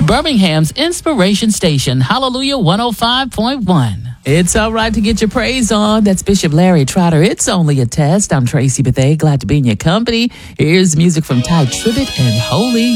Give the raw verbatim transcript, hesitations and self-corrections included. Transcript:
Birmingham's Inspiration Station, Hallelujah one oh five point one. It's all right to get your praise on. That's Bishop Larry Trotter. It's only a test. I'm Tracy Bethea. Glad to be in your company. Here's music from Ty Tribbett and Holy